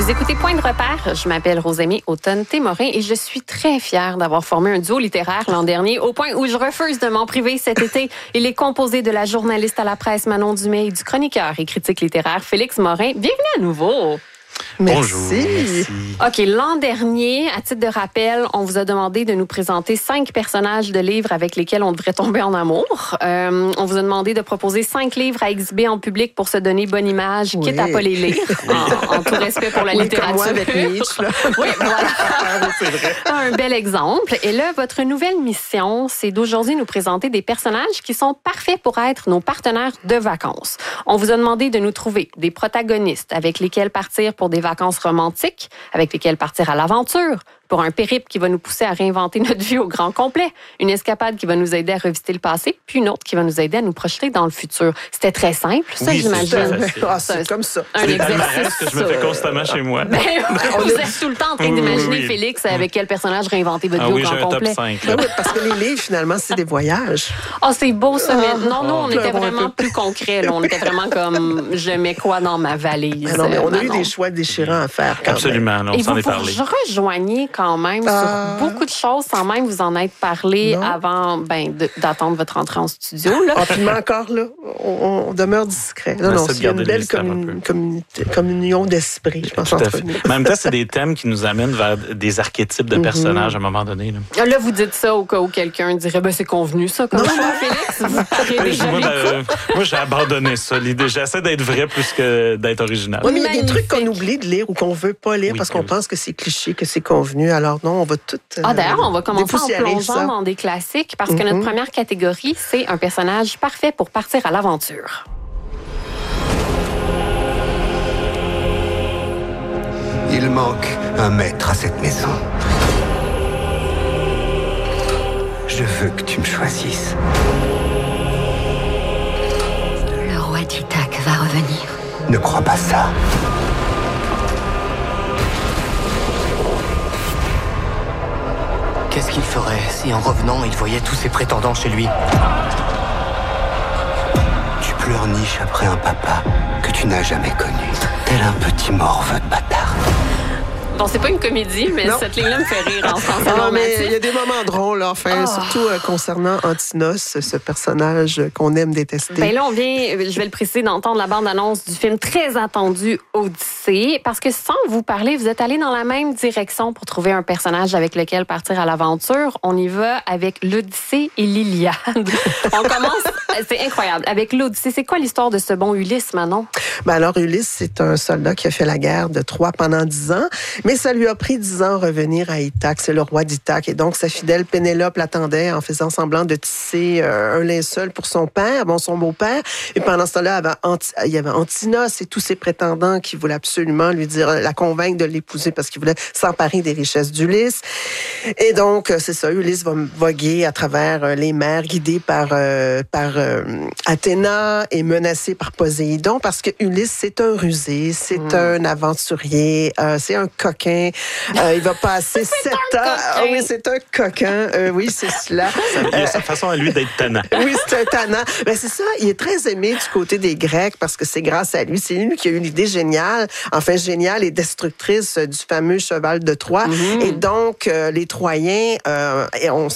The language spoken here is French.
Vous écoutez Point de repère. Je m'appelle Rosemée Automne-Témorin et je suis très fière d'avoir formé un duo littéraire l'an dernier au point où je refuse de m'en priver cet été. Il est composé de la journaliste à la presse Manon Dumais et du chroniqueur et critique littéraire Félix Morin. Bienvenue à nouveau. Merci. Bonjour. Merci. OK, l'an dernier, à titre de rappel, on vous a demandé de nous présenter 5 personnages de livres avec lesquels on devrait tomber en amour. On vous a demandé de proposer 5 livres à exhiber en public pour se donner bonne image, quitte à pas les lire, en tout respect pour la littérature. Comme moi avec Nietzsche, là. Oui, voilà. C'est vrai. Un bel exemple. Et là, votre nouvelle mission, c'est d'aujourd'hui nous présenter des personnages qui sont parfaits pour être nos partenaires de vacances. On vous a demandé de nous trouver des protagonistes avec lesquels partir pour des vacances romantiques, avec lesquelles partir à l'aventure, pour un périple qui va nous pousser à réinventer notre vie au grand complet, une escapade qui va nous aider à revisiter le passé, puis une autre qui va nous aider à nous projeter dans le futur. C'était très simple, ça, Oui, j'imagine. C'est comme ça. Un C'est le exercice. palmarès que je me fais constamment chez moi. Ben, vous êtes tout le temps en train d'imaginer, Oui. Félix, avec quel personnage réinventer votre vie Oui, au j'ai grand un top complet. 5. Ben oui, parce que les livres, finalement, c'est des voyages. Ah, c'est beau, ça. Mais non, on pleurons était un vraiment peu. plus concret. Là. On était vraiment comme, je mets quoi dans ma valise? Ben non, mais on a eu Manon. des choix déchirants à faire quand même. Absolument, là, on Et s'en vous est parlé. vous rejoignez quand même sur beaucoup de choses sans même vous en être parlé Non. avant d'attendre votre entrée en studio. Là. Ah, puis mais encore là, on demeure discret. Non, On non, essaie de il y a une garder belle le mystère un peu. communion d'esprit, je pense, Tout à entre fait. nous. En même temps, c'est des thèmes qui nous amènent vers des archétypes de personnages à un moment donné. Là. Là, vous dites ça au cas où quelqu'un dirait, c'est convenu ça, comme ça, Félix. Vous parlez déjà Moi, les coups. moi, j'ai abandonné ça. L'idée, j'essaie d'être vrai plus que d'être original. Oui, mais il y a des trucs qu'on Magnifique. oublie de lire ou qu'on veut pas lire Oui, parce qu'on oui. pense que c'est cliché, que c'est convenu. Alors non, on va tout D'ailleurs, on va commencer en dépoussiérer plongeant ça. dans des classiques parce que notre première catégorie, c'est un personnage parfait pour partir à l'aventure. Il manque un maître à cette maison. Je veux que tu me choisisses. Le roi d'Ithaque va revenir. Ne crois pas ça. Qu'est-ce qu'il ferait si en revenant, il voyait tous ses prétendants chez lui? Tu pleurniches après un papa que tu n'as jamais connu. Tel un petit morveux de bâtard. Bon, c'est pas une comédie, mais Non. cette ligne-là me fait rire en français Ah, mais il y normatif. a des moments drôles, enfin, surtout concernant Antinos, ce personnage qu'on aime détester. Ben là, je vais le préciser, d'entendre la bande-annonce du film très attendu Odyssée, parce que sans vous parler, vous êtes allé dans la même direction pour trouver un personnage avec lequel partir à l'aventure. On y va avec l'Odyssée et l'Iliade. On commence, c'est incroyable. Avec l'Odyssée, c'est quoi l'histoire de ce bon Ulysse, Manon? Ben alors, Ulysse, c'est un soldat qui a fait la guerre de Troie pendant 10 ans, mais ça lui a pris 10 ans à revenir à Ithaque. C'est le roi d'Ithaque. Et donc, sa fidèle Pénélope l'attendait en faisant semblant de tisser un linceul pour son père, son beau-père. Et pendant ce temps-là, il y avait Antinos et tous ses prétendants qui voulaient absolument lui dire, la convaincre de l'épouser parce qu'ils voulaient s'emparer des richesses d'Ulysse. Et donc, c'est ça, Ulysse va voguer à travers les mers, guidé par Athéna et menacé par Poséidon, parce que Ulysse, c'est un rusé, c'est un aventurier, c'est un coquin. Il va passer 7 ans. Ah oui, c'est un coquin. Oui, c'est cela. Il a sa façon à lui d'être tannant. Oui, c'est un tannant. Ben, c'est ça. Il est très aimé du côté des Grecs parce que c'est grâce à lui. C'est lui qui a eu l'idée géniale et destructrice du fameux cheval de Troie. Et donc, les Troyens,